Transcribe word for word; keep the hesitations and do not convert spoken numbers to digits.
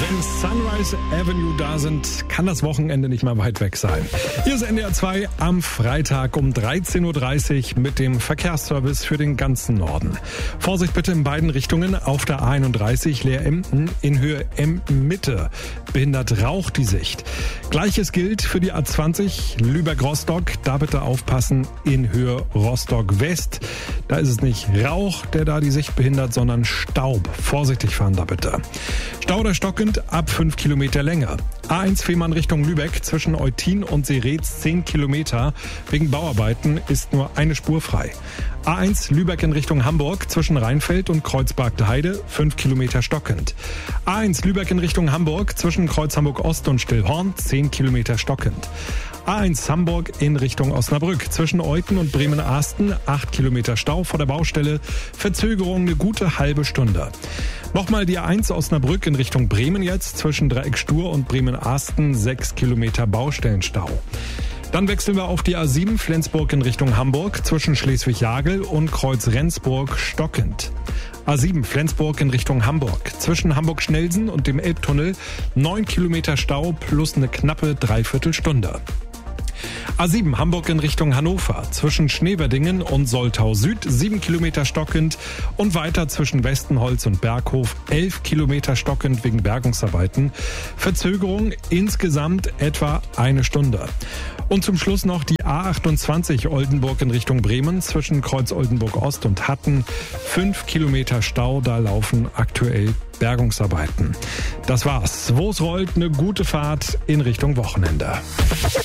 Wenn Sunrise Avenue da sind, kann das Wochenende nicht mal weit weg sein. Hier ist N D R zwei am Freitag um dreizehn Uhr dreißig mit dem Verkehrsservice für den ganzen Norden. Vorsicht bitte in beiden Richtungen. Auf der A einunddreißig Leer-Emden in Höhe M-Mitte behindert Rauch die Sicht. Gleiches gilt für die A zwanzig Lübeck-Rostock. Da bitte aufpassen in Höhe Rostock-West. Da ist es nicht Rauch, der da die Sicht behindert, sondern Staub. Vorsichtig fahren da bitte. Stau oder stockend ab fünf Kilometer Länge. A eins Fehmarn Richtung Lübeck zwischen Eutin und Seretz zehn Kilometer. Wegen Bauarbeiten ist nur eine Spur frei. A eins Lübeck in Richtung Hamburg zwischen Rheinfeld und Kreuzberg-Heide fünf Kilometer stockend. A eins Lübeck in Richtung Hamburg zwischen Kreuz Hamburg Ost und Stillhorn zehn Kilometer stockend. A eins Hamburg in Richtung Osnabrück zwischen Euten und Bremen-Ahsten acht Kilometer Stau vor der Baustelle. Verzögerung eine gute halbe Stunde. Nochmal die A eins Osnabrück in Richtung Bremen jetzt zwischen Dreieck Stur und Bremen-Ahsten sechs Kilometer Baustellenstau. Dann wechseln wir auf die A sieben Flensburg in Richtung Hamburg zwischen Schleswig-Jagel und Kreuz Rendsburg stockend. A sieben Flensburg in Richtung Hamburg zwischen Hamburg-Schnelsen und dem Elbtunnel neun Kilometer Stau plus eine knappe Dreiviertelstunde. A sieben Hamburg in Richtung Hannover zwischen Schneverdingen und Soltau Süd sieben Kilometer stockend und weiter zwischen Westenholz und Berghof elf Kilometer stockend wegen Bergungsarbeiten. Verzögerung insgesamt etwa eine Stunde. Und zum Schluss noch die A achtundzwanzig Oldenburg in Richtung Bremen zwischen Kreuz Oldenburg Ost und Hatten fünf Kilometer Stau, da laufen aktuell Bergungsarbeiten. Das war's. Wo es rollt, eine gute Fahrt in Richtung Wochenende.